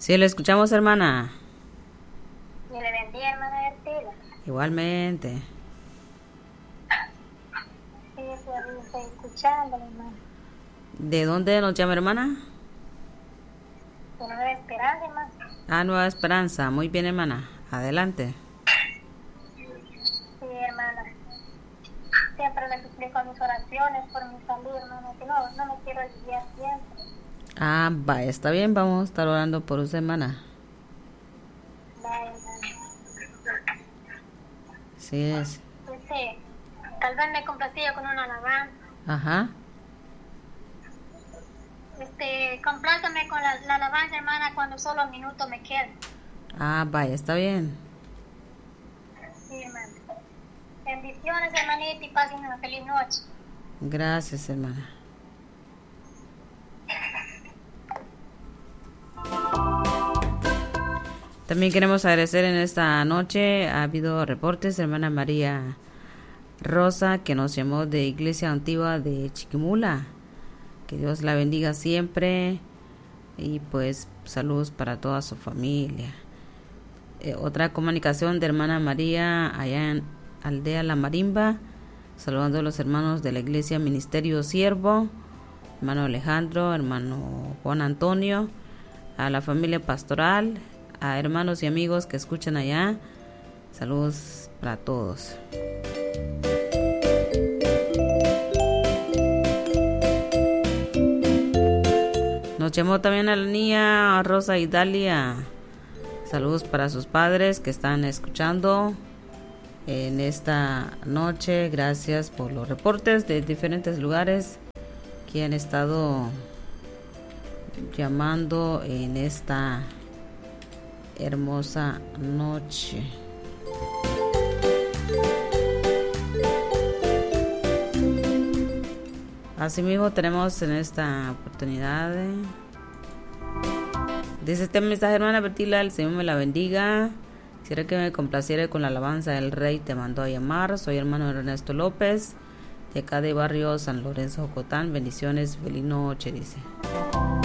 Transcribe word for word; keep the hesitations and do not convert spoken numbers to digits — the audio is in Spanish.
Sí, le escuchamos, hermana. Y le bendiga, hermana Bertila. Igualmente. Sí, sí, estoy escuchando, hermana. ¿De dónde nos llama, hermana? De Nueva Esperanza, hermana. Ah, Nueva Esperanza. Muy bien, hermana. Adelante. Sí, hermana. Siempre le suplico mis oraciones por mi salud, hermana, que no, no me quiero olvidar siempre. Ah, vaya, está bien. Vamos a estar orando por usted, hermana. Vaya, hermana. Sí es. Este, tal vez me complacía con una alabanza. Ajá. Este, complácame con la, la alabanza, hermana, cuando solo un minuto me queda. Ah, vaya, está bien. Sí, hermana. Bendiciones, hermanita, y pasen una feliz noche. Gracias, hermana. También queremos agradecer en esta noche. Ha habido reportes, hermana María Rosa, que nos llamó de Iglesia Antigua de Chiquimula. Que Dios la bendiga siempre. Y pues saludos para toda su familia. Eh, otra comunicación de hermana María allá en Aldea La Marimba. Saludando a los hermanos de la Iglesia Ministerio Siervo. Hermano Alejandro, hermano Juan Antonio. A la familia pastoral. A hermanos y amigos que escuchan allá. Saludos para todos. Nos llamó también a la niña Rosa Idalia. Saludos para sus padres que están escuchando en esta noche. Gracias por los reportes de diferentes lugares que han estado llamando en esta hermosa noche. Asimismo tenemos en esta oportunidad, eh, dice este mensaje, hermana Bertila, el Señor me la bendiga. Quisiera que me complaciera con la alabanza del Rey te mandó a llamar. Soy hermano Ernesto López, de acá de barrio San Lorenzo, Jocotán. Bendiciones, feliz noche, dice.